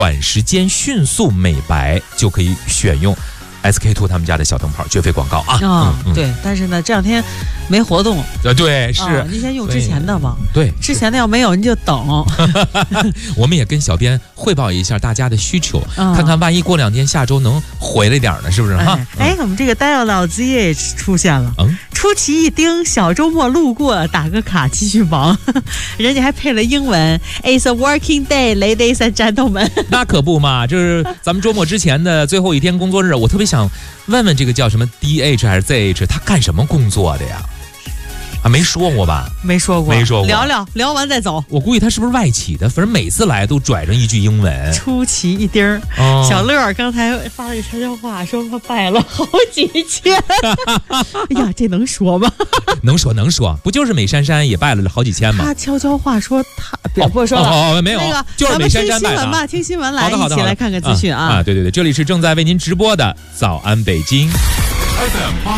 短时间迅速美白，就可以选用 SK-II 他们家的小灯泡，绝非广告啊。 对，但是呢，这两天没活动。 对，是。 您先用之前的吧。 对， 之前的要没有，你就等。 我们也跟小编汇报一下大家的需求，看看万一过2天下周能回来点呢，是不是哈？ 我们这个 Dialog ZH 出现了。出奇一丁，小周末路过，打个卡继续忙。人家还配了英文 ，It's a working day, ladies and gentlemen。 那可不嘛，这是咱们周末之前的最后一天工作日，我特别想问问这个叫什么 DH 还是 ZH， 他干什么工作的呀？没说过吧？没说过。聊完再走。 我估计他是不是外企的？反正每次来都拽上一句英文。 出奇一丁。小乐刚才发了个悄悄话，说他拜了好几千。哎呀，这能说吗？ 能说，不就是美珊珊也拜了好几千吗？ 他悄悄话说他不说了。 没有， 那个就是美珊珊拜的。听新闻来， 好的， 一起来看看资讯啊。 对，这里是正在为您直播的早安北京。